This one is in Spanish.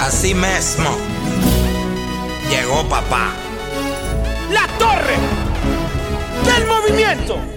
Así mismo llegó papá. La torre del movimiento.